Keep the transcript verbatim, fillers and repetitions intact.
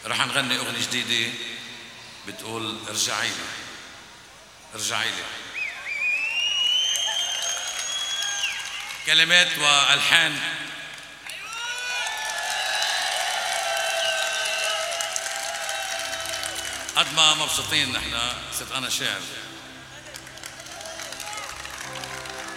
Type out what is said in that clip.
رح نغني أغنية جديدة بتقول ارجعي لي ارجعي لي. كلمات والحان قد ما مبسوطين نحن. صرت انا شاعر